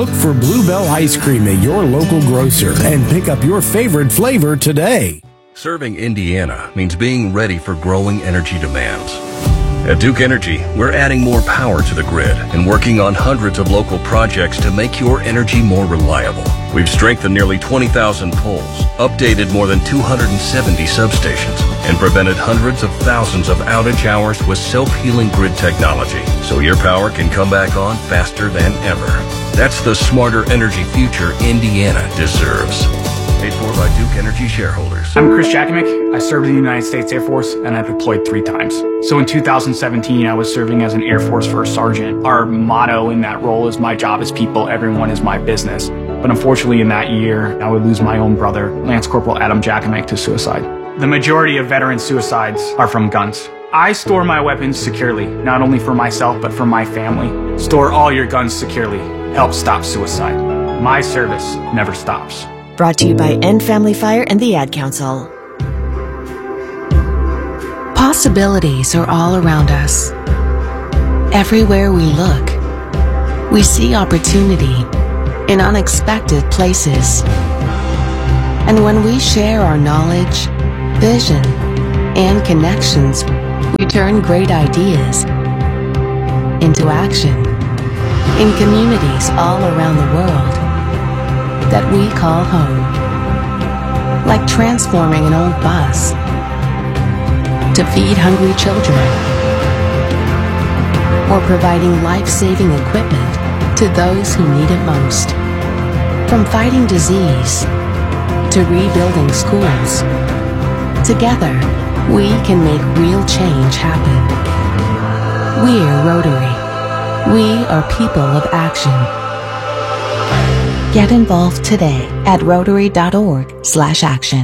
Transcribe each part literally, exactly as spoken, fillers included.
Look for Bluebell Ice Cream at your local grocer and pick up your favorite flavor today. Serving Indiana means being ready for growing energy demands. At Duke Energy, we're adding more power to the grid and working on hundreds of local projects to make your energy more reliable. We've strengthened nearly twenty thousand poles, updated more than two hundred seventy substations, and prevented hundreds of thousands of outage hours with self-healing grid technology, so your power can come back on faster than ever. That's the smarter energy future Indiana deserves. Paid for by Duke Energy shareholders. I'm Chris Jakimick. I served in the United States Air Force, and I deployed three times. So in two thousand seventeen, I was serving as an Air Force First Sergeant. Our motto in that role is "My job is people, everyone is my business." But unfortunately, in that year, I would lose my own brother, Lance Corporal Adam Jakimick, to suicide. The majority of veteran suicides are from guns. I store my weapons securely, not only for myself, but for my family. Store all your guns securely. Help stop suicide. My service never stops. Brought to you by End Family Fire and the Ad Council. Possibilities are all around us. Everywhere we look, we see opportunity in unexpected places. And when we share our knowledge, vision, and connections, we turn great ideas into action in communities all around the world that we call home. Like transforming an old bus to feed hungry children, or providing life-saving equipment to those who need it most. From fighting disease to rebuilding schools, together we can make real change happen. We're Rotary. We are people of action. Get involved today at rotary.org slash action.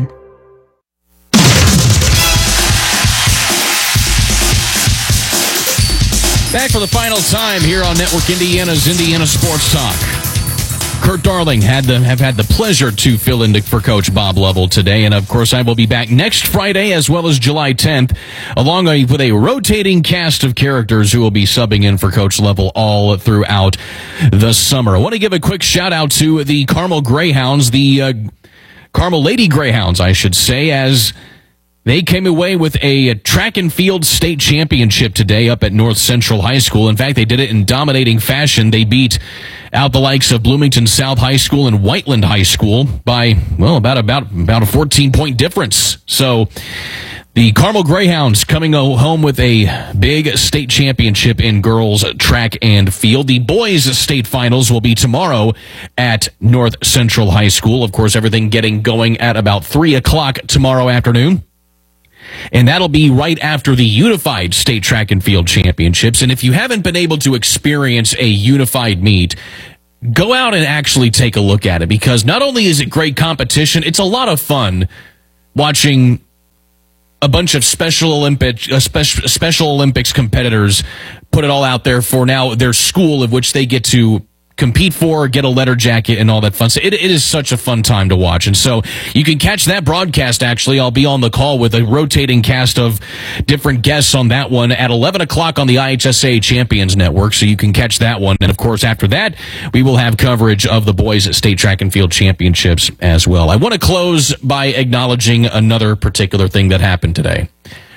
Back for the final time here on Network Indiana's Indiana Sports Talk. Kurt Darling had the, have had the pleasure to fill in for Coach Bob Lovell today, and of course I will be back next Friday as well as July tenth, along with a rotating cast of characters who will be subbing in for Coach Lovell all throughout the summer. I want to give a quick shout out to the Carmel Greyhounds, the uh, Carmel Lady Greyhounds, I should say, as they came away with a track and field state championship today up at North Central High School. In fact, they did it in dominating fashion. They beat out the likes of Bloomington South High School and Whiteland High School by, well, about about about a fourteen-point difference. So the Carmel Greyhounds coming home with a big state championship in girls track and field. The boys' state finals will be tomorrow at North Central High School. Of course, everything getting going at about three o'clock tomorrow afternoon. And that'll be right after the Unified State Track and Field Championships. And if you haven't been able to experience a unified meet, go out and actually take a look at it, because not only is it great competition, it's a lot of fun watching a bunch of Special Olympic, uh, Special, Special Olympics competitors put it all out there for now their school, of which they get to compete for, get a letter jacket, and all that fun stuff. It, it is such a fun time to watch. And so you can catch that broadcast, actually. I'll be on the call with a rotating cast of different guests on that one at eleven o'clock on the I H S A Champions Network, so you can catch that one. And, of course, after that, we will have coverage of the boys' state track and field championships as well. I want to close by acknowledging another particular thing that happened today.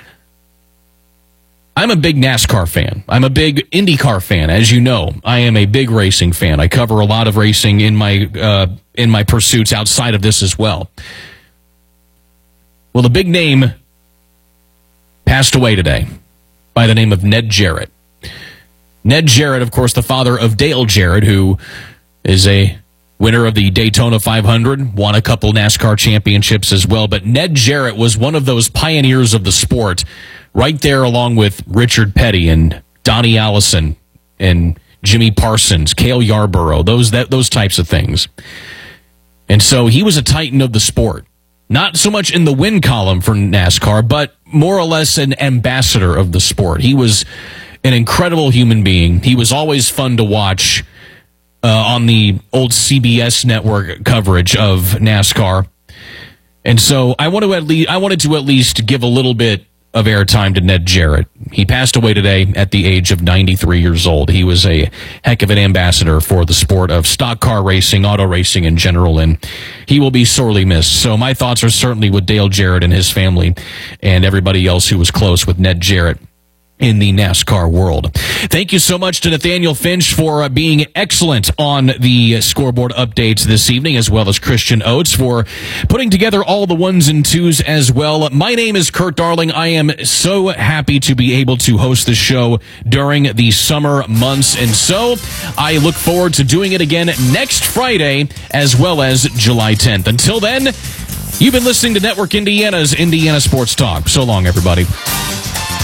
I'm a big NASCAR fan. I'm a big IndyCar fan, as you know. I am a big racing fan. I cover a lot of racing in my uh, in my pursuits outside of this as well. Well, the big name passed away today by the name of Ned Jarrett. Ned Jarrett, of course, the father of Dale Jarrett, who is a winner of the Daytona five hundred, won a couple NASCAR championships as well. But Ned Jarrett was one of those pioneers of the sport, right there along with Richard Petty and Donnie Allison and Jimmy Parsons, Cale Yarborough, those that, those types of things. And so he was a titan of the sport. Not so much in the win column for NASCAR, but more or less an ambassador of the sport. He was an incredible human being. He was always fun to watch uh, on the old C B S network coverage of NASCAR. And so I want to at least I wanted to at least give a little bit of airtime to Ned Jarrett. He passed away today at the age of ninety-three years old. He was a heck of an ambassador for the sport of stock car racing, auto racing in general, and he will be sorely missed. So my thoughts are certainly with Dale Jarrett and his family and everybody else who was close with Ned Jarrett in the NASCAR world. Thank you so much to Nathaniel Finch for uh, being excellent on the scoreboard updates this evening, as well as Christian Oates for putting together all the ones and twos as well. My name is Kurt Darling. I am so happy to be able to host the show during the summer months, and so I look forward to doing it again next Friday as well as July tenth. Until then, you've been listening to Network Indiana's Indiana Sports Talk. So long, everybody.